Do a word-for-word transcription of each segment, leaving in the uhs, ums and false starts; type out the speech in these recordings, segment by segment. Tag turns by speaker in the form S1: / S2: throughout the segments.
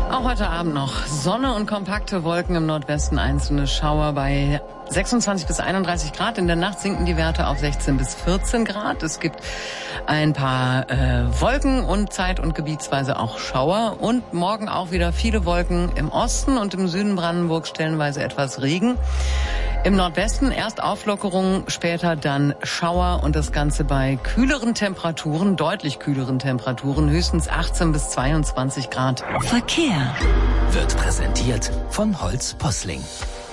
S1: Auch heute Abend noch Sonne und kompakte Wolken im Nordwesten, einzelne Schauer bei sechsundzwanzig bis einunddreißig Grad. In der Nacht sinken die Werte auf sechzehn bis vierzehn Grad. Es gibt ein paar äh, Wolken und zeit- und gebietsweise auch Schauer. Und morgen auch wieder viele Wolken im Osten und im Süden Brandenburgs stellenweise etwas Regen. Im Nordwesten erst Auflockerung, später dann Schauer und das Ganze bei kühleren Temperaturen, deutlich kühleren Temperaturen, höchstens achtzehn bis zweiundzwanzig Grad.
S2: Verkehr wird präsentiert von Holz Posling.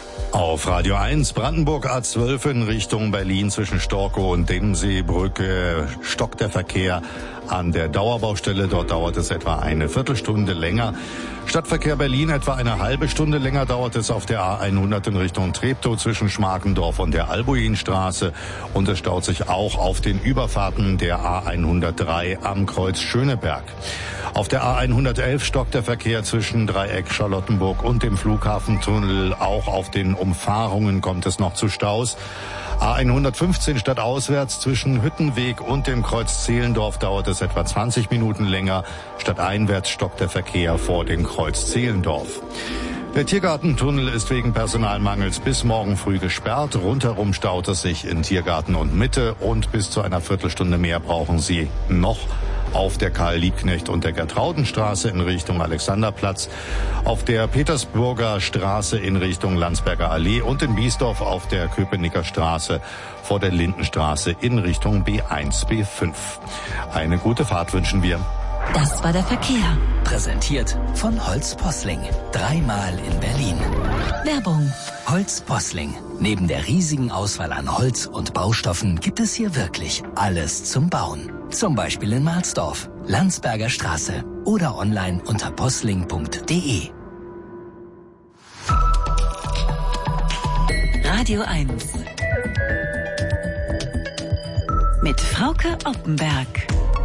S3: Auf Radio eins Brandenburg A zwölf in Richtung Berlin zwischen Storkow und Demseebrücke stockt der Verkehr an der Dauerbaustelle. Dort dauert es etwa eine Viertelstunde länger. Stadtverkehr Berlin etwa eine halbe Stunde länger dauert es auf der A hundert in Richtung Treptow zwischen Schmarkendorf und der Albuinstraße. Und es staut sich auch auf den Überfahrten der A hundertdrei am Kreuz Schöneberg. Auf der A hundertelf stockt der Verkehr zwischen Dreieck Charlottenburg und dem Flughafentunnel. Auch auf den Umfahrungen kommt es noch zu Staus. A hundertfünfzehn stadtauswärts zwischen Hüttenweg und dem Kreuz Zehlendorf dauert es etwa zwanzig Minuten länger. Stadteinwärts stockt der Verkehr vor dem Kreuz Zehlendorf. Der Tiergartentunnel ist wegen Personalmangels bis morgen früh gesperrt. Rundherum staut es sich in Tiergarten und Mitte und bis zu einer Viertelstunde mehr brauchen Sie noch auf der Karl-Liebknecht und der Gertraudenstraße in Richtung Alexanderplatz, auf der Petersburger Straße in Richtung Landsberger Allee und in Biesdorf auf der Köpenicker Straße vor der Lindenstraße in Richtung B eins, B fünf. Eine gute Fahrt wünschen wir.
S2: Das war der Verkehr. Präsentiert von Holz Posling. Dreimal in Berlin. Werbung. Holz Posling. Neben der riesigen Auswahl an Holz und Baustoffen gibt es hier wirklich alles zum Bauen. Zum Beispiel in Marsdorf, Landsberger Straße oder online unter posling punkt de. Radio eins. Mit Frauke Oppenberg.